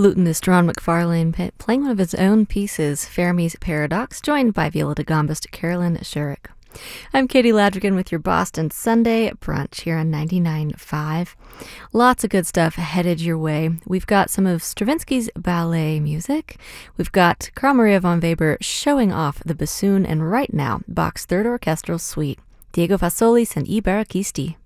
Flutinist Ron McFarlane playing one of his own pieces, Fermi's Paradox, joined by viola da gambist Carolyn Shurik. I'm Katie Ladrigan with your Boston Sunday brunch here on 99.5. Lots of good stuff headed your way. We've got some of Stravinsky's ballet music. We've got Carl Maria von Weber showing off the bassoon, and right now, Bach's Third Orchestral Suite. Diego Fasolis and I Barakisti.